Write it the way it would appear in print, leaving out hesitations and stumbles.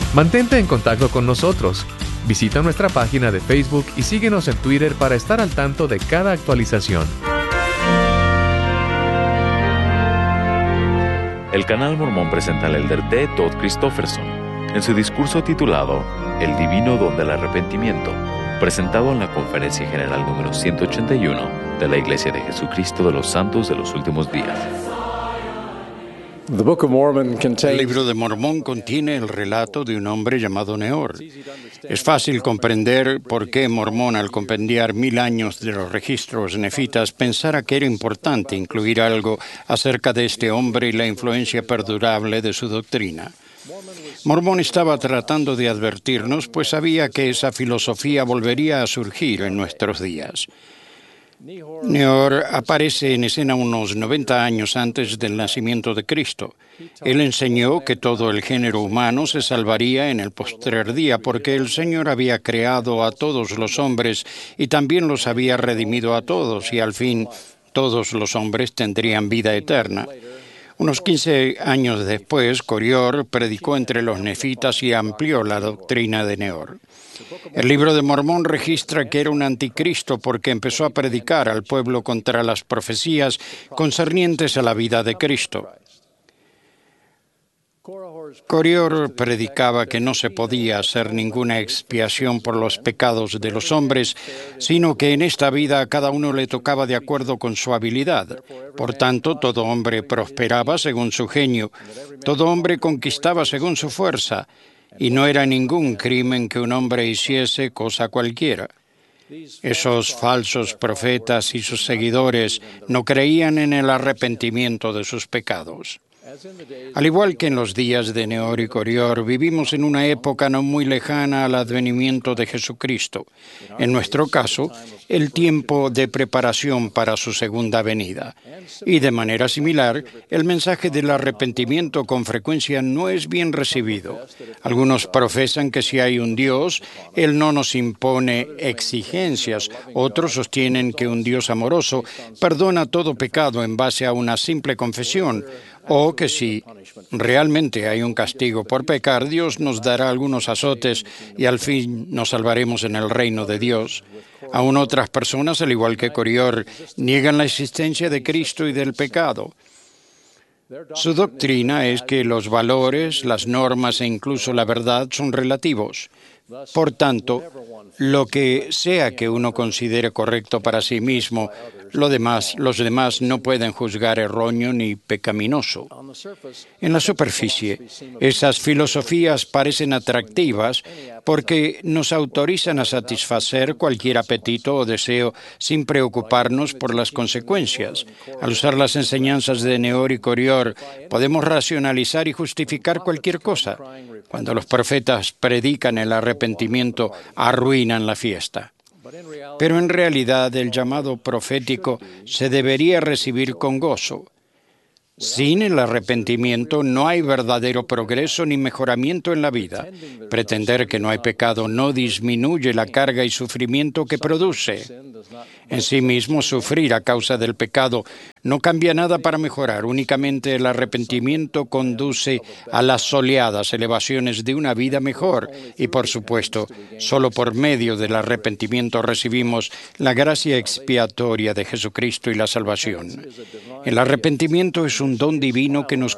Mantente en contacto con nosotros. Visita nuestra página de Facebook y síguenos en Twitter para estar al tanto de cada actualización. El Canal Mormón presenta al elder D. Todd Christofferson en su discurso titulado El Divino Don del Arrepentimiento, presentado en la Conferencia General número 181 de la Iglesia de Jesucristo de los Santos de los Últimos Días. El libro de Mormón contiene el relato de un hombre llamado Neor. Es fácil comprender por qué Mormón, al compendiar 1000 años de los registros nefitas, pensara que era importante incluir algo acerca de este hombre y la influencia perdurable de su doctrina. Mormón estaba tratando de advertirnos, pues sabía que esa filosofía volvería a surgir en nuestros días. Neor aparece en escena unos 90 años antes del nacimiento de Cristo. Él enseñó que todo el género humano se salvaría en el postrer día porque el Señor había creado a todos los hombres y también los había redimido a todos y al fin todos los hombres tendrían vida eterna. Unos 15 años después, Corior predicó entre los nefitas y amplió la doctrina de Neor. El libro de Mormón registra que era un anticristo porque empezó a predicar al pueblo contra las profecías concernientes a la vida de Cristo. Corior predicaba que no se podía hacer ninguna expiación por los pecados de los hombres, sino que en esta vida a cada uno le tocaba de acuerdo con su habilidad. Por tanto, todo hombre prosperaba según su genio, todo hombre conquistaba según su fuerza, y no era ningún crimen que un hombre hiciese cosa cualquiera. Esos falsos profetas y sus seguidores no creían en el arrepentimiento de sus pecados. Al igual que en los días de Neor y Corior, vivimos en una época no muy lejana al advenimiento de Jesucristo. En nuestro caso, el tiempo de preparación para su segunda venida. Y de manera similar, el mensaje del arrepentimiento con frecuencia no es bien recibido. Algunos profesan que si hay un Dios, Él no nos impone exigencias. Otros sostienen que un Dios amoroso perdona todo pecado en base a una simple confesión, o que si realmente hay un castigo por pecar, Dios nos dará algunos azotes y al fin nos salvaremos en el reino de Dios. Aún otras personas, al igual que Corior, niegan la existencia de Cristo y del pecado. Su doctrina es que los valores, las normas e incluso la verdad son relativos. Por tanto, lo que sea que uno considere correcto para sí mismo, los demás no pueden juzgar erróneo ni pecaminoso. En la superficie, esas filosofías parecen atractivas porque nos autorizan a satisfacer cualquier apetito o deseo sin preocuparnos por las consecuencias. Al usar las enseñanzas de Neor y Corior, podemos racionalizar y justificar cualquier cosa. Cuando los profetas predican el arrepentimiento, arruinan la fiesta. Pero en realidad el llamado profético se debería recibir con gozo. Sin el arrepentimiento no hay verdadero progreso ni mejoramiento en la vida. Pretender que no hay pecado no disminuye la carga y sufrimiento que produce. En sí mismo, sufrir a causa del pecado no cambia nada para mejorar. Únicamente el arrepentimiento conduce a las soleadas elevaciones de una vida mejor. Y, por supuesto, solo por medio del arrepentimiento recibimos la gracia expiatoria de Jesucristo y la salvación. El arrepentimiento es un don divino que nos